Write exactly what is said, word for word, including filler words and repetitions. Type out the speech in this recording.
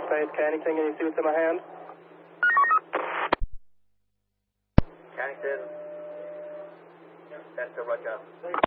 Space, Cannington, can you see what's in my hand? Cannington, Center, roger.